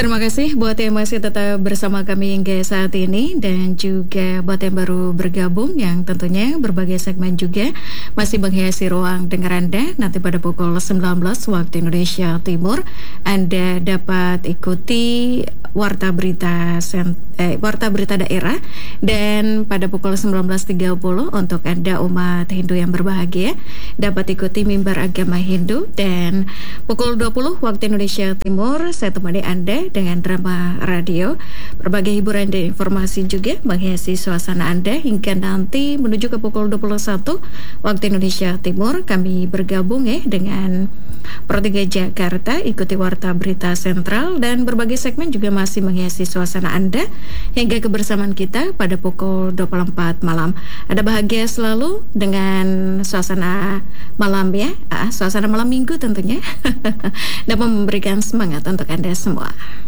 Terima kasih buat yang masih tetap bersama kami hingga saat ini dan juga buat yang baru bergabung yang tentunya berbagai segmen juga masih menghiasi ruang dengar Anda. Nanti pada pukul 19 waktu Indonesia Timur Anda dapat ikuti Warta Berita Daerah, dan pada pukul 19.30 untuk Anda umat Hindu yang berbahagia dapat ikuti Mimbar Agama Hindu, dan pukul 20 waktu Indonesia Timur saya temani Anda dengan drama radio, berbagai hiburan dan informasi juga menghiasi suasana Anda hingga nanti menuju ke pukul 21 waktu Indonesia Timur. Kami bergabung dengan Pro 3 Jakarta, ikuti Warta Berita Sentral, dan berbagai segmen juga masih menghiasi suasana Anda hingga kebersamaan kita pada pukul 24 malam. Ada bahagia selalu dengan suasana malam suasana malam minggu tentunya dapat memberikan semangat untuk Anda semua.